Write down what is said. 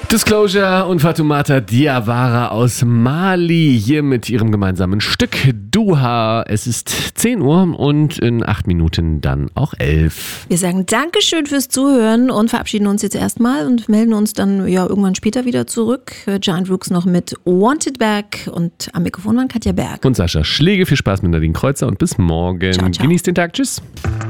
Disclosure und Fatoumata Diawara aus Mali hier mit ihrem gemeinsamen Stück Duha. Es ist 10 Uhr und in 8 Minuten dann auch 11. Wir sagen Dankeschön fürs Zuhören und verabschieden uns jetzt erstmal und melden uns dann irgendwann später wieder zurück. Giant Rooks noch mit Wanted Back und am Mikrofon waren Katja Berg. Und Sascha Schläge. Viel Spaß mit Nadine Kreuzer und bis morgen. Ciao, ciao. Genießt den Tag. Tschüss.